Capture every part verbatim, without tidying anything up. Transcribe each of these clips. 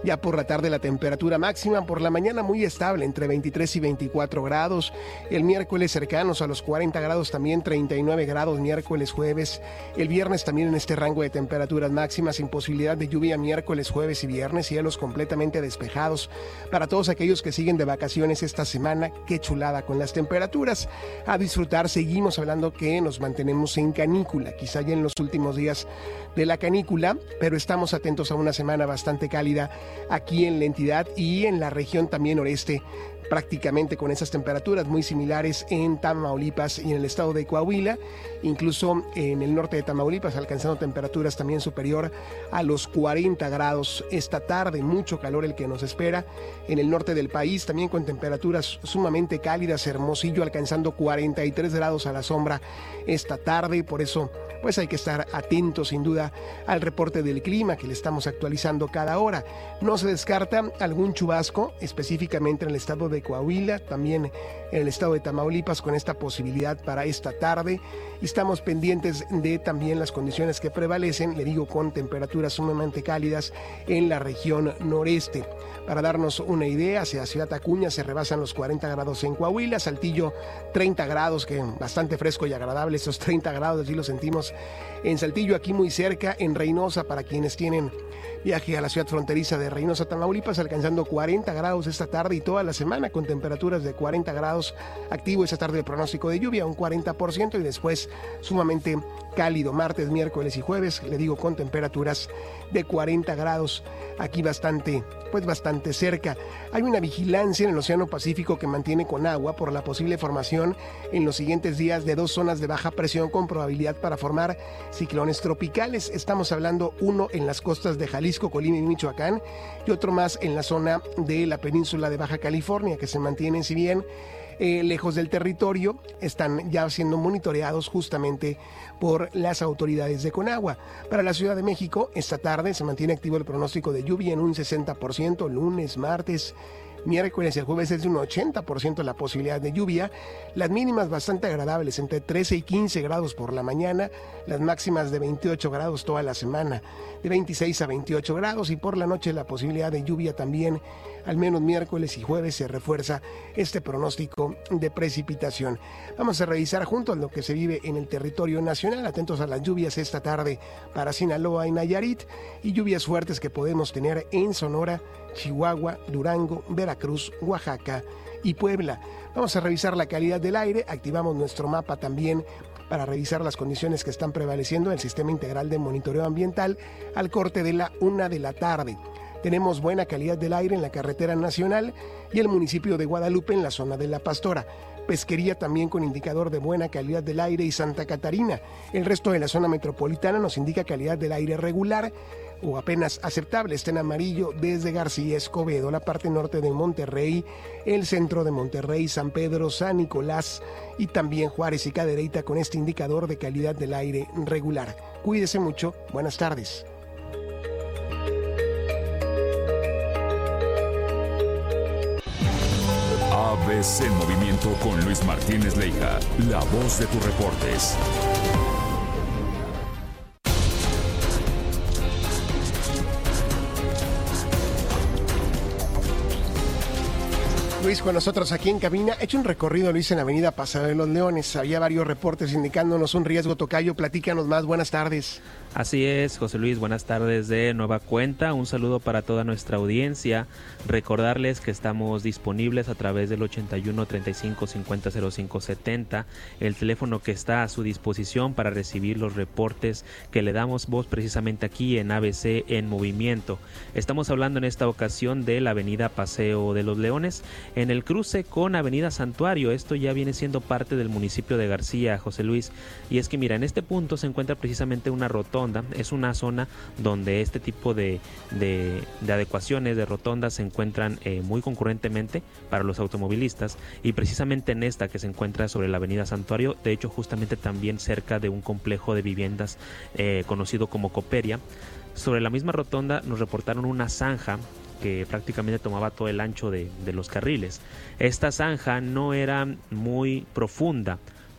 Ya por la tarde la temperatura máxima, por la mañana muy estable, entre veintitrés y veinticuatro grados. El miércoles cercanos a los cuarenta grados, también treinta y nueve grados miércoles, jueves. El viernes también en este rango de temperaturas máximas, sin posibilidad de lluvia miércoles, jueves y viernes, cielos completamente despejados. Para todos aquellos que siguen de vacaciones esta semana, qué chulada con las temperaturas. A disfrutar, seguimos hablando que nos mantenemos en canícula, quizá ya en los últimos días de la canícula, pero estamos atentos a una semana bastante cálida aquí en la entidad y en la región también noreste, prácticamente con esas temperaturas muy similares en Tamaulipas y en el estado de Coahuila, incluso en el norte de Tamaulipas, alcanzando temperaturas también superior a los cuarenta grados esta tarde. Mucho calor el que nos espera en el norte del país, también con temperaturas sumamente cálidas. Hermosillo alcanzando cuarenta y tres grados a la sombra esta tarde, por eso pues hay que estar atentos sin duda al reporte del clima que le estamos actualizando cada hora. No se descarta algún chubasco, específicamente en el estado de Coahuila, también en el estado de Tamaulipas, con esta posibilidad para esta tarde. Y estamos pendientes de también las condiciones que prevalecen, le digo, con temperaturas sumamente cálidas en la región noreste. Para darnos una idea, hacia Ciudad Acuña se rebasan los cuarenta grados en Coahuila, Saltillo treinta grados, que bastante fresco y agradable, esos treinta grados, así lo sentimos en Saltillo, aquí muy cerca, en Reynosa, para quienes tienen viaje a la ciudad fronteriza de Reynosa, Tamaulipas, alcanzando cuarenta grados esta tarde y toda la semana con temperaturas de cuarenta grados. Activo esta tarde el pronóstico de lluvia, un cuarenta por ciento, y después sumamente cálido martes, miércoles y jueves, le digo, con temperaturas de cuarenta grados, aquí bastante, pues bastante cerca. Hay una vigilancia en el Océano Pacífico que mantiene con agua por la posible formación en los siguientes días de dos zonas de baja presión con probabilidad para formar ciclones tropicales. Estamos hablando uno en las costas de Jalisco, Colima y Michoacán, y otro más en la zona de la península de Baja California, que se mantienen, si bien Eh, lejos del territorio, están ya siendo monitoreados justamente por las autoridades de Conagua. Para la Ciudad de México, esta tarde se mantiene activo el pronóstico de lluvia en un sesenta por ciento, lunes, martes, miércoles y el jueves es de un ochenta por ciento la posibilidad de lluvia. Las mínimas bastante agradables, entre trece y quince grados por la mañana, las máximas de veintiocho grados toda la semana, de veintiséis a veintiocho grados, y por la noche la posibilidad de lluvia también, al menos miércoles y jueves se refuerza este pronóstico de precipitación. Vamos a revisar juntos lo que se vive en el territorio nacional, atentos a las lluvias esta tarde para Sinaloa y Nayarit, y lluvias fuertes que podemos tener en Sonora, Chihuahua, Durango, Veracruz, Oaxaca y Puebla. Vamos a revisar la calidad del aire, activamos nuestro mapa también para revisar las condiciones que están prevaleciendo en el Sistema Integral de Monitoreo Ambiental al corte de la una de la tarde. Tenemos buena calidad del aire en la carretera nacional y el municipio de Guadalupe en la zona de La Pastora. Pesquería también con indicador de buena calidad del aire y Santa Catarina. El resto de la zona metropolitana nos indica calidad del aire regular o apenas aceptable. Está en amarillo desde García Escobedo, la parte norte de Monterrey, el centro de Monterrey, San Pedro, San Nicolás y también Juárez y Cadereyta con este indicador de calidad del aire regular. Cuídese mucho. Buenas tardes. A B C Movimiento con Luis Martínez Leija, la voz de tus reportes. Luis con nosotros aquí en cabina. He hecho un recorrido, Luis, en la avenida Paseo de los Leones. Había varios reportes indicándonos un riesgo. Tocayo, platícanos más. Buenas tardes. Así es, José Luis, buenas tardes de nueva cuenta. Un saludo para toda nuestra audiencia. Recordarles que estamos disponibles a través del ochenta y uno, treinta y cinco, cincuenta, cero cinco, setenta, el teléfono que está a su disposición para recibir los reportes que le damos voz precisamente aquí en A B C en Movimiento. Estamos hablando en esta ocasión de la avenida Paseo de los Leones, en el cruce con avenida Santuario. Esto ya viene siendo parte del municipio de García, José Luis. Y es que mira, en este punto se encuentra precisamente una rotonda. Es una zona donde este tipo de, de, de adecuaciones de rotondas se encuentran eh, muy concurrentemente para los automovilistas, y precisamente en esta que se encuentra sobre la avenida Santuario, de hecho justamente también cerca de un complejo de viviendas eh, conocido como Coperia. Sobre la misma rotonda nos reportaron una zanja que prácticamente tomaba todo el ancho de, de los carriles. Esta zanja no era muy profunda,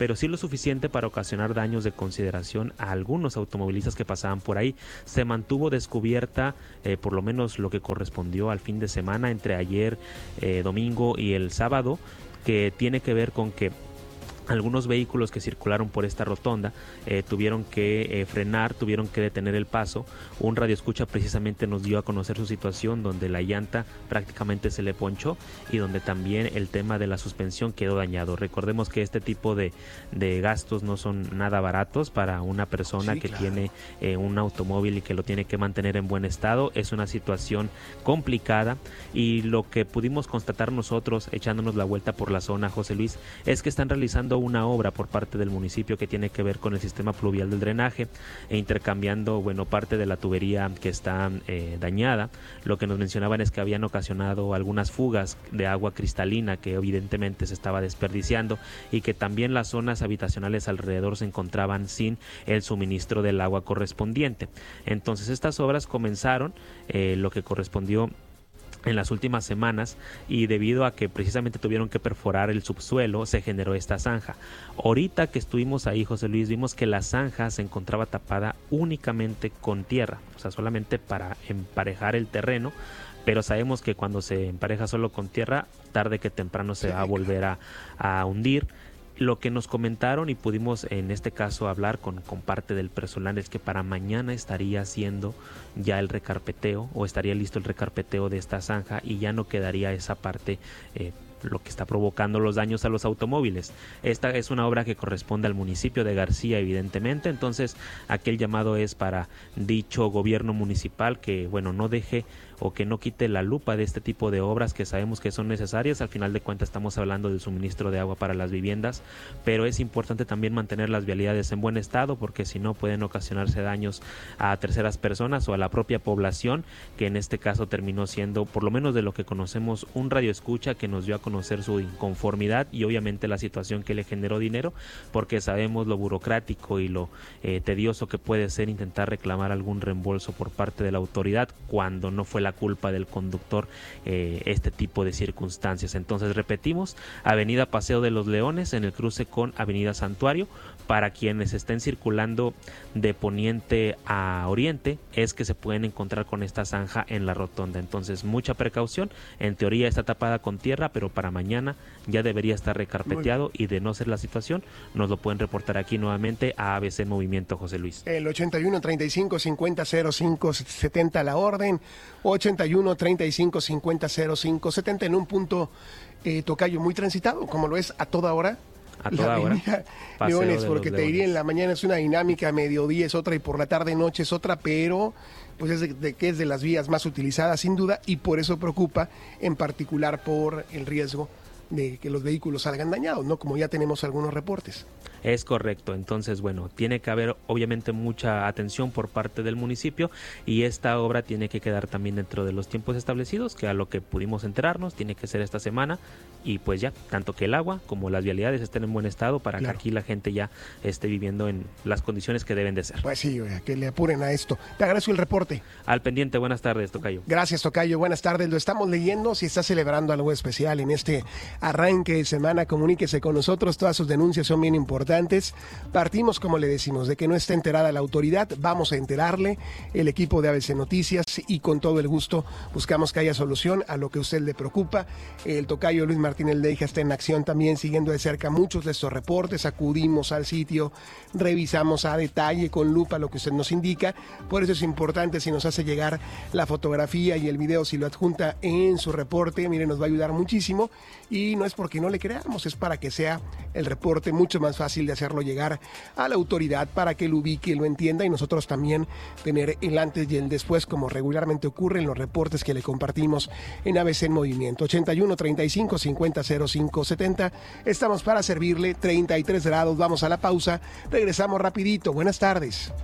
pero sí lo suficiente para ocasionar daños de consideración a algunos automovilistas que pasaban por ahí. Se mantuvo descubierta eh, por lo menos lo que correspondió al fin de semana entre ayer eh, domingo y el sábado, que tiene que ver con que algunos vehículos que circularon por esta rotonda eh, tuvieron que eh, frenar, tuvieron que detener el paso. Un radioescucha precisamente nos dio a conocer su situación, donde la llanta prácticamente se le ponchó y donde también el tema de la suspensión quedó dañado. Recordemos que este tipo de, de gastos no son nada baratos para una persona sí, que claro. tiene eh, un automóvil y que lo tiene que mantener en buen estado. Es una situación complicada, y lo que pudimos constatar nosotros echándonos la vuelta por la zona, José Luis, es que están realizando una obra por parte del municipio que tiene que ver con el sistema pluvial del drenaje, e intercambiando, bueno, parte de la tubería que está eh, dañada. Lo que nos mencionaban es que habían ocasionado algunas fugas de agua cristalina que evidentemente se estaba desperdiciando, y que también las zonas habitacionales alrededor se encontraban sin el suministro del agua correspondiente. Entonces estas obras comenzaron, eh, lo que correspondió en las últimas semanas, y debido a que precisamente tuvieron que perforar el subsuelo, se generó esta zanja. Ahorita que estuvimos ahí, José Luis, vimos que la zanja se encontraba tapada únicamente con tierra, o sea, solamente para emparejar el terreno, pero sabemos que cuando se empareja solo con tierra, tarde que temprano se va a volver a, a hundir. Lo que nos comentaron, y pudimos en este caso hablar con, con parte del personal, es que para mañana estaría haciendo ya el recarpeteo, o estaría listo el recarpeteo de esta zanja, y ya no quedaría esa parte eh, lo que está provocando los daños a los automóviles. Esta es una obra que corresponde al municipio de García, evidentemente. Entonces aquel llamado es para dicho gobierno municipal que, bueno, no deje o que no quite la lupa de este tipo de obras que sabemos que son necesarias. Al final de cuentas estamos hablando del suministro de agua para las viviendas, pero es importante también mantener las vialidades en buen estado, porque si no pueden ocasionarse daños a terceras personas o a la propia población, que en este caso terminó siendo, por lo menos de lo que conocemos, un radioescucha que nos dio a conocer su inconformidad y obviamente la situación que le generó dinero, porque sabemos lo burocrático y lo eh, tedioso que puede ser intentar reclamar algún reembolso por parte de la autoridad cuando no fue la culpa del conductor eh, este tipo de circunstancias. Entonces repetimos, Avenida Paseo de los Leones en el cruce con Avenida Santuario. Para quienes estén circulando de poniente a oriente, es que se pueden encontrar con esta zanja en la rotonda. Entonces mucha precaución. En teoría está tapada con tierra, pero para mañana ya debería estar recarpeteado, y de no ser la situación nos lo pueden reportar aquí nuevamente a A B C Movimiento, José Luis. El ochenta y uno treinta y cinco cincuenta cero cinco setenta la orden, ochenta y uno treinta y cinco cincuenta cero cinco setenta en un punto eh, tocayo muy transitado, como lo es a toda hora. A toda hora. Leones, porque te diría, en la mañana es una dinámica, a mediodía es otra y por la tarde noche es otra, pero pues es de, de que es de las vías más utilizadas sin duda, y por eso preocupa en particular por el riesgo de que los vehículos salgan dañados, ¿no? Como ya tenemos algunos reportes. Es correcto. Entonces, bueno, tiene que haber obviamente mucha atención por parte del municipio, y esta obra tiene que quedar también dentro de los tiempos establecidos, que a lo que pudimos enterarnos tiene que ser esta semana, y pues ya, tanto que el agua como las vialidades estén en buen estado para claro. que aquí la gente ya esté viviendo en las condiciones que deben de ser. Pues sí, oiga, que le apuren a esto. Te agradezco el reporte. Al pendiente. Buenas tardes, tocayo. Gracias, tocayo. Buenas tardes. Lo estamos leyendo. Si está celebrando algo especial en este arranque de semana, comuníquese con nosotros. Todas sus denuncias son bien importantes. Partimos, como le decimos, de que no está enterada la autoridad. Vamos a enterarle, el equipo de A B C Noticias, y con todo el gusto buscamos que haya solución a lo que a usted le preocupa. El tocayo Luis Martínez Leija está en acción también, siguiendo de cerca muchos de estos reportes. Acudimos al sitio, revisamos a detalle, con lupa, lo que usted nos indica. Por eso es importante, si nos hace llegar la fotografía y el video, si lo adjunta en su reporte, mire, nos va a ayudar muchísimo. Y no es porque no le creamos, es para que sea el reporte mucho más fácil de hacerlo llegar a la autoridad, para que lo ubique, lo entienda, y nosotros también tener el antes y el después, como regularmente ocurre en los reportes que le compartimos en A B C en Movimiento. ochenta y uno treinta y cinco cincuenta cero cinco setenta. Estamos para servirle. Treinta y tres grados. Vamos a la pausa. Regresamos rapidito. Buenas tardes.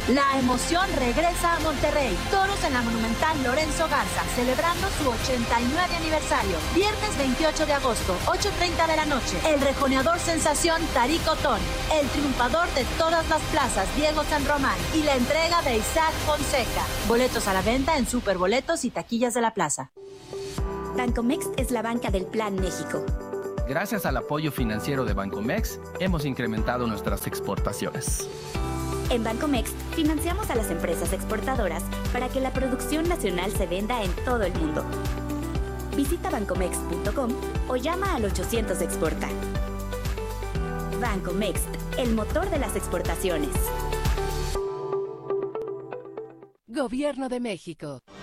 La emoción regresa a Monterrey. Toros en la Monumental Lorenzo Garza, celebrando su ochenta y nueve aniversario. Viernes veintiocho de agosto, ocho treinta de la noche. El rejoneador sensación Tarico Ton, el triunfador de todas las plazas Diego San Román y la entrega de Isaac Fonseca. Boletos a la venta en Superboletos y taquillas de la plaza. Bancomext es la banca del Plan México. Gracias al apoyo financiero de Bancomext, hemos incrementado nuestras exportaciones. En Bancomext financiamos a las empresas exportadoras para que la producción nacional se venda en todo el mundo. Visita bancomext punto com o llama al ochocientos exporta. Bancomext, el motor de las exportaciones. Gobierno de México.